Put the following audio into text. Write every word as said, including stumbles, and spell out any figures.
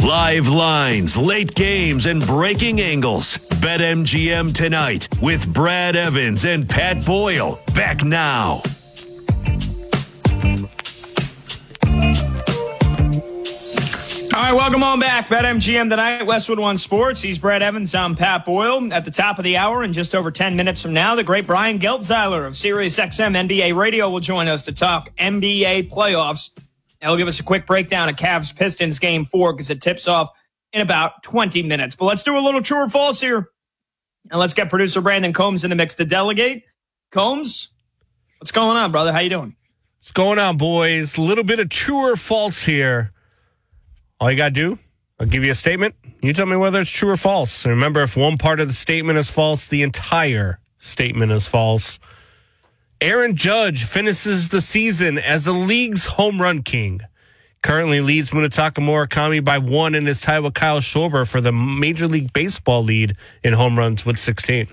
Live lines, late games, and breaking angles. BetMGM tonight with Brad Evans and Pat Boyle. Back now. All right, welcome on back. BetMGM tonight, Westwood One Sports. He's Brad Evans. I'm Pat Boyle. At the top of the hour, in just over ten minutes from now, the great Brian Geltzeiler of SiriusXM N B A Radio will join us to talk N B A playoffs. He'll give us a quick breakdown of Cavs-Pistons Game four because it tips off in about twenty minutes. But let's do a little true or false here. And let's get producer Brandon Combs in the mix to delegate. Combs, what's going on, brother? How you doing? What's going on, boys? A little bit of true or false here. All you got to do, I'll give you a statement. You tell me whether it's true or false. And remember, if one part of the statement is false, the entire statement is false. Aaron Judge finishes the season as the league's home run king. Currently leads Munetaka Murakami by one and is tied with Kyle Schwarber for the Major League Baseball lead in home runs with sixteen.